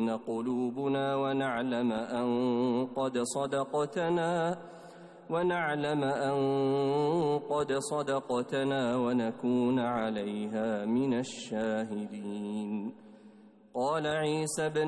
تطمئن قلوبنا ونعلم أن قد صدقتنا ونكون عليها من الشاهدين. قال عيسى بن